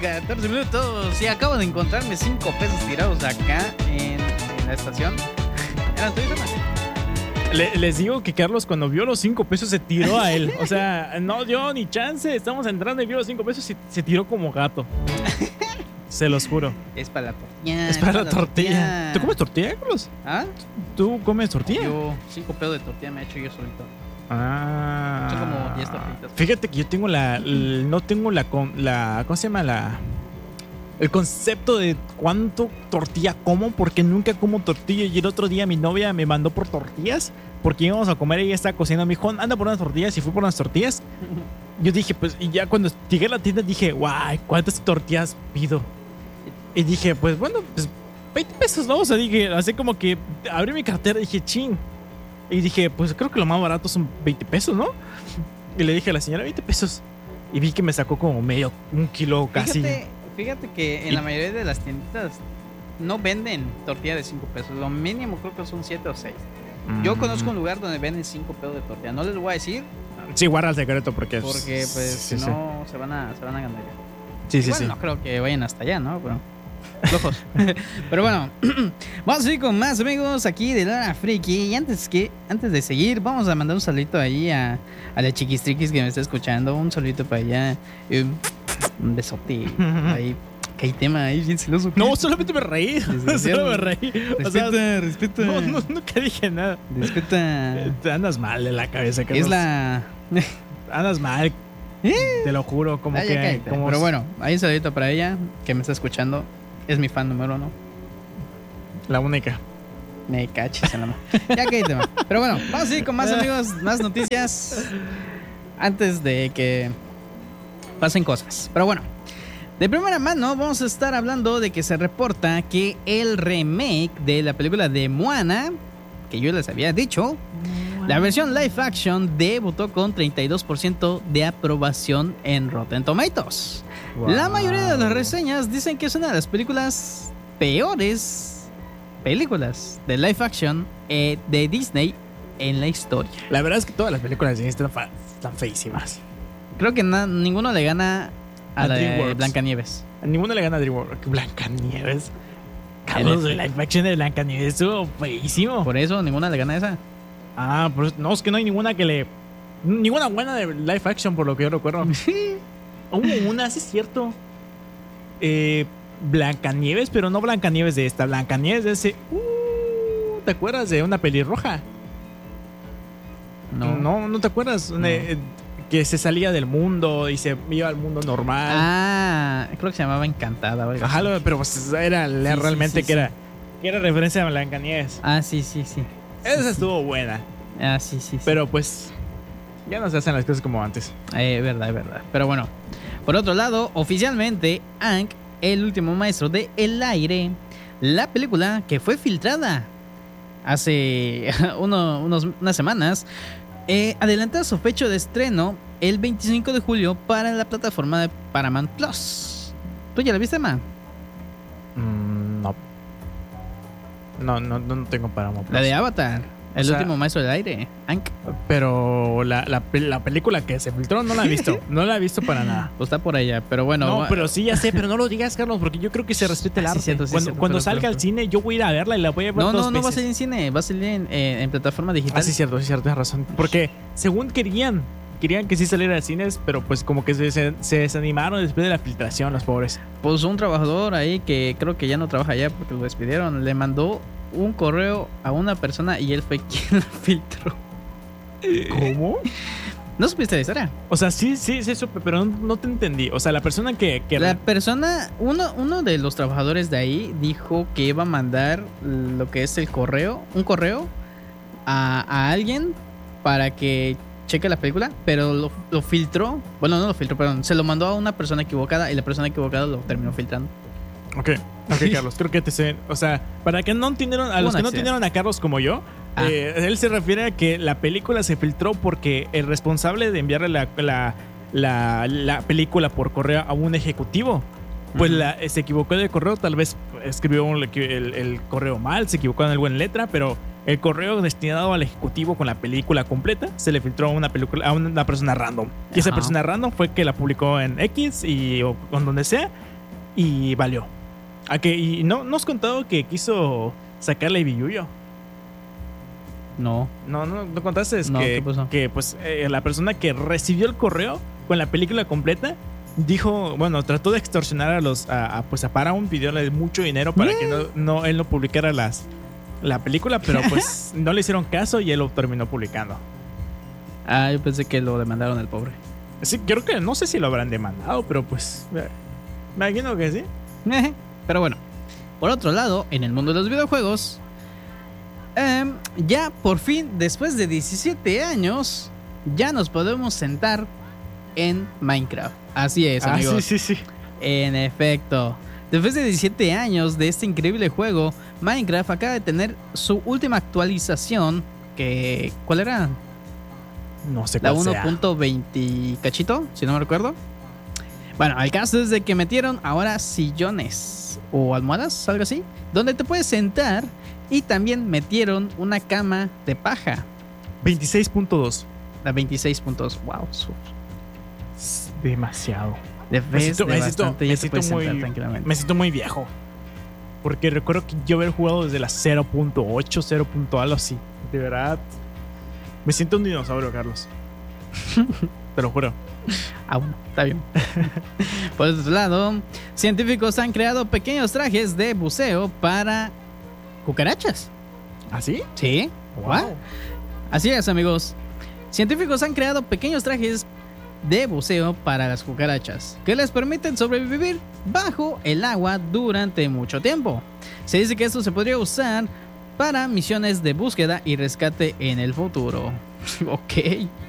14 minutos. Sí, acabo de encontrarme 5 pesos tirados acá en la estación. ¿Eran tuyos, Ana? Les digo que Carlos, cuando vio los 5 pesos, se tiró a él. O sea, no dio ni chance. Estamos entrando y vio los 5 pesos y se tiró como gato. Se los juro. Es para la tortilla. Es para la tortilla. ¿Tú comes tortilla, Carlos? ¿Ah? ¿Tú comes tortilla? Yo 5 pesos de tortilla me he hecho yo solito. Ah. Son como 10 tortillitas. Fíjate que yo tengo no tengo la ¿cómo se llama? El concepto de cuánto tortilla como, porque nunca como tortilla. Y el otro día mi novia me mandó por tortillas, porque íbamos a comer y ella estaba cocinando. Me dijo, anda por unas tortillas, y fui por unas tortillas. Yo dije, pues, y ya cuando llegué a la tienda dije, guay, ¿cuántas tortillas pido? Y dije, pues bueno, pues 20 pesos, ¿no? O sea, dije, así como que abrí mi cartera y dije, ching. Y dije, pues creo que lo más barato son 20 pesos, ¿no? Y le dije a la señora, 20 pesos. Y vi que me sacó como un kilo casi. Fíjate que en la mayoría de las tienditas no venden tortilla de 5 pesos. Lo mínimo creo que son 7 o 6. Yo conozco un lugar donde venden 5 pesos de tortilla. No les voy a decir. Sí, guarda el secreto porque pues sí, si no se van a ganar ya. Sí, Igual sí, sí. No creo que vayan hasta allá, ¿no? Pero flojos. Pero bueno, vamos a seguir con más amigos aquí de Lara Friki. Y antes de seguir, vamos a mandar un saludito ahí a la chiquistriquis que me está escuchando. Un saludito para allá. Un besote ahí. Que hay tema ahí bien celoso. No, solamente me reí. Solo me reí. Respeta. No, nunca dije nada. Respeta. Te andas mal de la cabeza, Carlos. Es la. Andas mal. Te lo juro, como ya que. cállate. Como... Pero bueno, ahí un saludito para ella que me está escuchando. Es mi fan número 1. La única. Me cachis en la mano. Ya cállate, man. Pero bueno, vamos a ir con más amigos, más noticias. Antes de que pasen cosas. Pero bueno, de primera mano vamos a estar hablando de que se reporta que el remake de la película de Moana, que yo les había dicho, la versión live action debutó con 32% de aprobación en Rotten Tomatoes. Wow. La mayoría de las reseñas dicen que es una de las peores películas de live action de Disney en la historia. La verdad es que todas las películas de Disney están feísimas. Creo que ninguno le gana a la de Blancanieves. Ninguno le gana a DreamWorks. Blancanieves. Carlos, de live action de Blancanieves estuvo feísimo. Por eso ninguna le gana a esa. Ah, pues no, es que no hay ninguna ninguna buena de live action, por lo que yo recuerdo. Hubo una, sí es cierto. Blancanieves, pero no Blancanieves de esta. Blancanieves de ese. ¿Te acuerdas de una pelirroja? No te acuerdas. No. Que se salía del mundo y se iba al mundo normal. Ah, creo que se llamaba Encantada. Ajá, pero pues era realmente que era referencia a Blancanieves. Ah, sí. Esa estuvo buena. Ah, sí. Pero pues ya no se hacen las cosas como antes. Verdad. Pero bueno, por otro lado, oficialmente, Aang, el último maestro de El Aire, la película que fue filtrada hace unas semanas, adelanta su fecha de estreno el 25 de julio para la plataforma de Paramount Plus. ¿Tú ya la viste, Ma? No tengo Paramount Plus. La de Avatar, el último maestro del aire, Aang. Pero la película que se filtró no la he visto. No la he visto para nada. Pues está por allá, pero bueno. No, pero sí, ya sé, pero no lo digas, Carlos, porque yo creo que se respeta el arte. Cierto, cuando salga al cine, yo voy a ir a verla y la voy a ver dos veces. No va a salir en cine, va a salir en plataforma digital. Ah, sí, cierto, tienes razón. Porque según querían que sí saliera al cines, pero pues como que se desanimaron después de la filtración, los pobres. Pues un trabajador ahí que creo que ya no trabaja allá porque lo despidieron, le mandó un correo a una persona y él fue quien la filtró. ¿Cómo? ¿No supiste la historia? O sea, sí supe, pero no te entendí. O sea, la persona que la persona, uno de los trabajadores de ahí dijo que iba a mandar lo que es un correo a alguien para que cheque la película, pero lo filtró. Bueno, no lo filtró, perdón. Se lo mandó a una persona equivocada y la persona equivocada lo terminó filtrando. Ok, Carlos, creo que te sé. O sea, para que no entendieron, a los que no entendieron a Carlos como yo, él se refiere a que la película se filtró porque el responsable de enviarle la película por correo a un ejecutivo, pues se equivocó de correo, tal vez escribió el correo mal, se equivocó en algo en letra, pero el correo destinado al ejecutivo con la película completa se le filtró a una persona random. Y esa persona random fue que la publicó en X o en donde sea. y valió. Y no has contado que quiso sacarle billuyo. No. No contaste. Es No, ¿qué pasó? que pues la persona que recibió el correo con la película completa dijo, bueno, trató de extorsionar a Paramount, pidióle mucho dinero para que él no publicara la película, pero pues no le hicieron caso y él lo terminó publicando. Yo pensé que lo demandaron al pobre. Sí, creo que no sé si lo habrán demandado, pero pues me imagino que sí. Pero bueno, por otro lado, en el mundo de los videojuegos, ya por fin, después de 17 años, ya nos podemos sentar en Minecraft. Así es, amigos. Sí. En efecto, después de 17 años de este increíble juego, Minecraft acaba de tener su última actualización. ¿Cuál era? No sé La cuál sea. 1.20 cachito, si no me recuerdo. Bueno, el caso es de que metieron ahora sillones o almohadas, algo así, donde te puedes sentar, y también metieron una cama de paja. 26.2. La 26 puntos. Wow. Demasiado. Me siento muy viejo. Porque recuerdo que yo haber jugado desde la 0.8, 0. Algo así. De verdad. Me siento un dinosaurio, Carlos. Te lo juro. Bueno, está bien. Por otro lado, científicos han creado pequeños trajes de buceo para cucarachas. ¿Ah, sí? Sí. Wow. Así es, amigos. Científicos han creado pequeños trajes de buceo para las cucarachas que les permiten sobrevivir bajo el agua durante mucho tiempo. Se dice que esto se podría usar para misiones de búsqueda y rescate en el futuro. Ok.